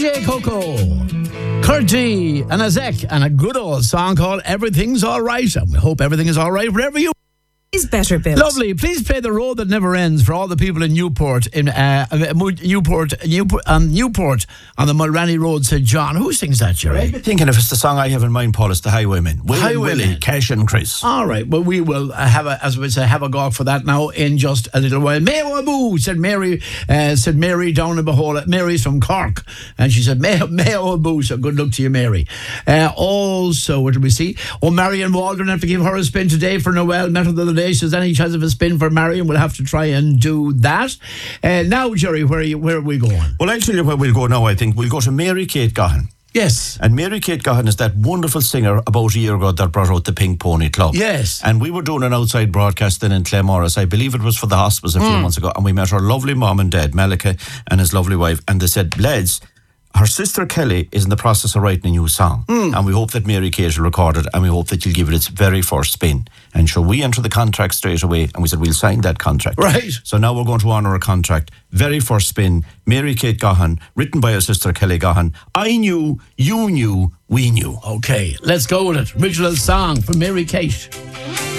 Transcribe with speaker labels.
Speaker 1: J. Coco, Curti, and Azek, and a good old song called Everything's Alright. And we hope everything is alright wherever you
Speaker 2: is better built.
Speaker 1: Lovely. Please play The Road That Never Ends for all the people in Newport, Newport on the Mulranny Road, St. John. Who sings that, Jerry?
Speaker 3: I've been thinking if it's the song I have in mind, Paul, it's the Highwaymen. Willie, Cash and Chris.
Speaker 1: All right. Well, we will have a go for that now in just a little while. Mayo Abu, said Mary down in Behold. Mary's from Cork, and she said Mayo Abu. So good luck to you, Mary. Also, what do we see? Marion Waldron have to give her a spin today for Noel. Met her the other day. She says any chance of a spin for Marion, we'll have to try and do that. Now, Jerry, where are we going?
Speaker 3: Well, actually, where we'll go now, I think we'll go to Mary Kate Gahan.
Speaker 1: Yes.
Speaker 3: And Mary Kate Gahan is that wonderful singer about a year ago that brought out the Pink Pony Club.
Speaker 1: Yes.
Speaker 3: And we were doing an outside broadcasting in Claremorris. I believe it was for the hospice a few months ago. And we met her lovely mum and dad, Malika, and his lovely wife. And they said, lads, her sister Kelly is in the process of writing a new song. And we hope that Mary Kate will record it, and we hope that you'll give it its very first spin. And so we enter the contract straight away, and we said we'll sign that contract.
Speaker 1: Right.
Speaker 3: So now we're going to honour a contract. Very first spin, Mary Kate Gahan, written by her sister Kelly Gahan. I knew, you knew, we knew.
Speaker 1: Okay, let's go with it. Original song from Mary Kate.